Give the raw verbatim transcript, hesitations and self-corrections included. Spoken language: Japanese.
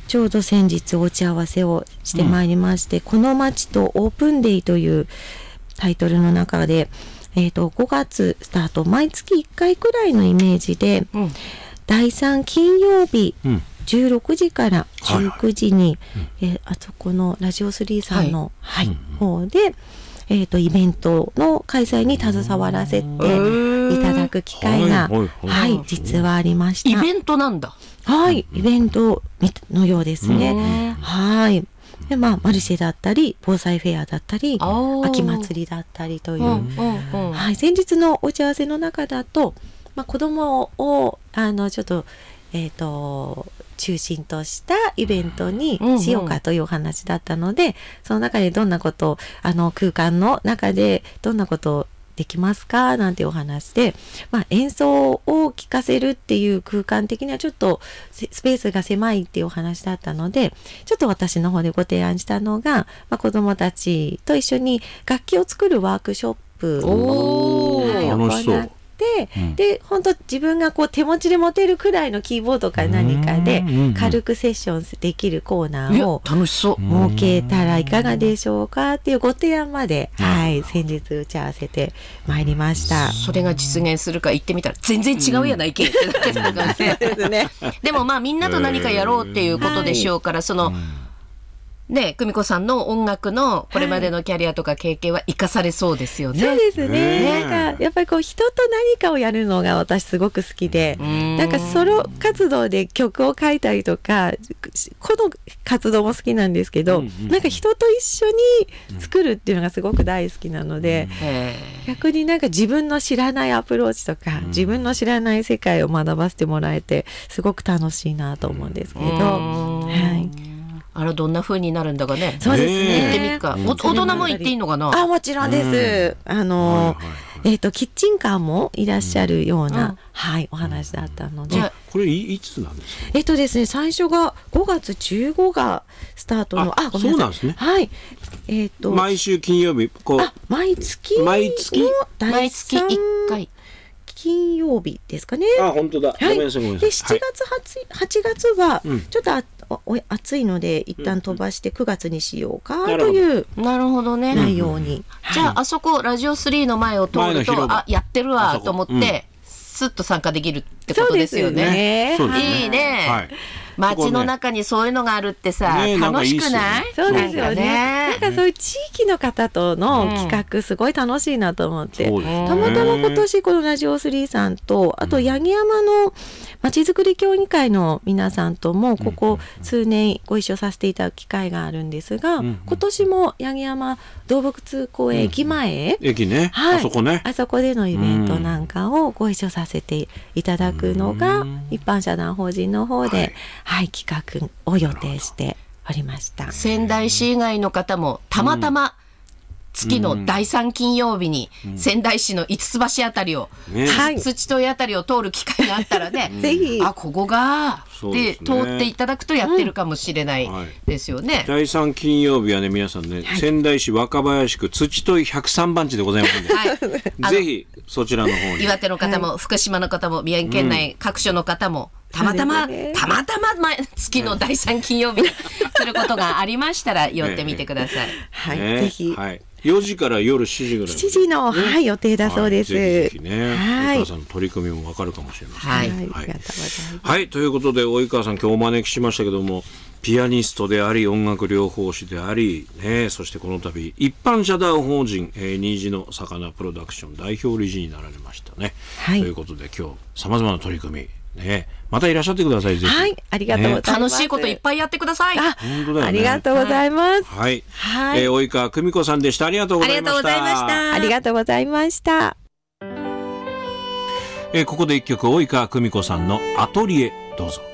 ちょうど先日お打ち合わせをしてまいりまして、うん、この街とオープンデイというタイトルの中で、えーと、ごがつスタート、毎月いっかいくらいのイメージで、うん、だいさん金曜日、うんじゅうろくじからじゅうくじに、はいはい、えー、あそこのラジオスリーさんの、はいはい、方で、えーと、イベントの開催に携わらせていただく機会が、はいはいはい、実はありました。 イベントなんだ。 はい、イベントのようですね。はい。で、まあ、マルシェだったり防災フェアだったり秋祭りだったりという、うんうんうん、はい、先日のお打ち合わせの中だと、まあ、子どもをあのちょっとえーと中心としたイベントにしようかというお話だったので、うんうん、その中でどんなことをあの空間の中でどんなことをできますかなんてお話で、まあ、演奏を聴かせるっていう空間的にはちょっとスペースが狭いっていうお話だったので、ちょっと私の方でご提案したのが、まあ、子どもたちと一緒に楽器を作るワークショップを、はい、行ってで、うん、で本当自分がこう手持ちで持てるくらいのキーボードか何かで軽くセッションできるコーナーを楽しそう設けたらいかがでしょうかっていうご提案まで、はい、先日打ち合わせてまいりました。 それが実現するか言ってみたら全然違うやないけってだけだからね、ですね。でもまあみんなと何かやろうっていうことでしょうから、そのね、久美子さんの音楽のこれまでのキャリアとか経験は生かされそうですよね。 そうですね。なんかやっぱりこう人と何かをやるのが私すごく好きで、なんかソロ活動で曲を書いたりとかこの活動も好きなんですけど、うんうん、なんか人と一緒に作るっていうのがすごく大好きなので、うん、逆になんか自分の知らないアプローチとか、うん、自分の知らない世界を学ばせてもらえてすごく楽しいなと思うんですけど、はい。 あらどんな風になるんだかね。 そうですね。 行ってみっか。お大人も行っていいのかな。 あ、もちろんです。うん、あの、はいはいはい、えっ、ー、とキッチンカーもいらっしゃるような、うん、はいお話だったので。 じゃあこれ い, いつなんですか。 えっ、ー、とですね、最初がごがつじゅうごがスタートの、 あ、あごめんなさい。そうなんですね。 はい。えっ、ー、と毎週金曜日こう。 あ、毎月の毎月毎月いっかい。金曜日ですかね。 あ、本当だ。 はい、 ごめんなさいごめんなさい。 でしちがつ、はちがつはちょっとあ、うん、暑いので一旦飛ばしてくがつにしようかというなるほどね内容に、 はい、じゃああそこラジオスリーの前を通るとあやってるわと思って、うん、スッと参加できるってことですよね。 そうですね。いいね。はい、街の中にそういうのがあるってさ、ね、楽しくない？ そうですよね。なんかそういう地域の方との企画すごい楽しいなと思って、うん、たまたま今年このラジオスリーさんとあと八木山のまちづくり協議会の皆さんともここ数年ご一緒させていただく機会があるんですが、うん、今年も八木山動物公園駅前、 うん、駅ね、はい、あそこね、 あそこでのイベントなんかをご一緒させていただくのが一般社団法人の方で、はいはい、企画を予定しておりました。 仙台市以外の方もたまたま月のだいさん金曜日に仙台市の五ツ橋あたりを、ね、土問あたりを通る機会があったらね、ぜひあここがで、ね、通っていただくとやってるかもしれないですよね、うんはい、 だいさん金曜日はね皆さんね、はい、仙台市若林区土問ひゃくさんばん地でございますので、はい、ぜひそちらの方に岩手の方も、はい、福島の方も宮城県内各所の方も、うんたまたま、ね、たまたま月のだいさん金曜日にすることがありましたら寄ってみてください。ね、 はい、ね、ぜひ、 はい。よじから夜しちじぐらい、ね、 しちじの、はい、予定だそうです。はい、 ぜひぜひね、はい、及川さんの取り組みもわかるかもしれません、ね。はい、はい、ありがとうございます。はい、ということで及川さん今日お招きしましたけども、ピアニストであり音楽療法士であり、ね、そしてこの度一般社団法人、えー、新地の魚プロダクション代表理事になられましたね。はい、ということで今日さまざまな取り組みね、またいらっしゃってください。ぜひ。 はい、ありがとうございます。 ね、楽しいこといっぱいやってください。 あ、本当だよね。ありがとうございます。 はい。はい。えー、及川久美子さんでした。ありがとうございました。 ありがとうございました。 ありがとうございました。 えー、ここで一曲及川久美子さんのアトリエどうぞ。